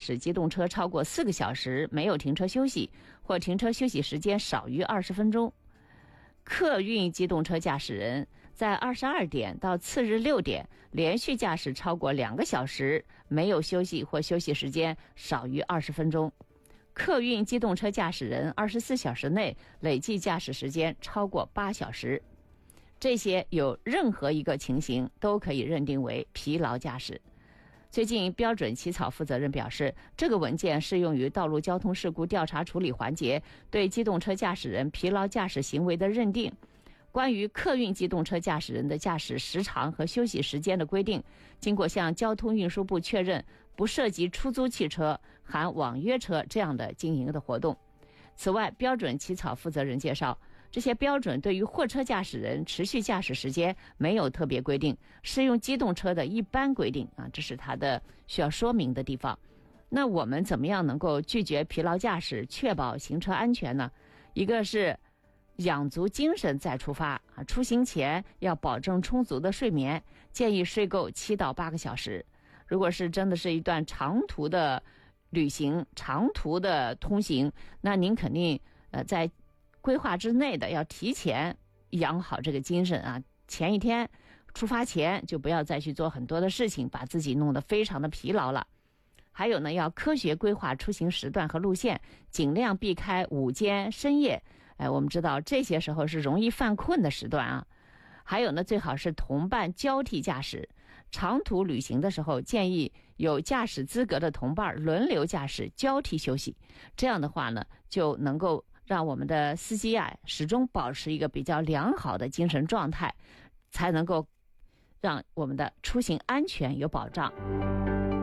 驶机动车超过4个小时没有停车休息，或停车休息时间少于20分钟。客运机动车驾驶人在22点到次日6点连续驾驶超过2个小时没有休息，或休息时间少于20分钟。客运机动车驾驶人24小时内累计驾驶时间超过8小时。这些有任何一个情形都可以认定为疲劳驾驶。最近标准起草负责人表示，这个文件适用于道路交通事故调查处理环节对机动车驾驶人疲劳驾驶行为的认定。关于客运机动车驾驶人的驾驶时长和休息时间的规定，经过向交通运输部确认，不涉及出租汽车、含网约车这样的经营的活动。此外，标准起草负责人介绍，这些标准对于货车驾驶人持续驾驶时间没有特别规定，适用机动车的一般规定啊，这是它的需要说明的地方。那我们怎么样能够拒绝疲劳驾驶，确保行车安全呢？一个是养足精神再出发啊，出行前要保证充足的睡眠，建议睡够7到8个小时。如果是真的是一段长途的旅行、长途的通行，那您肯定在规划之内的要提前养好这个精神啊，前一天出发前就不要再去做很多的事情，把自己弄得非常的疲劳了。还有呢，要科学规划出行时段和路线，尽量避开午间、深夜。我们知道这些时候是容易犯困的时段啊。还有呢，最好是同伴交替驾驶。长途旅行的时候，建议有驾驶资格的同伴轮流驾驶，交替休息。这样的话呢，就能够让我们的司机啊始终保持一个比较良好的精神状态，才能够让我们的出行安全有保障。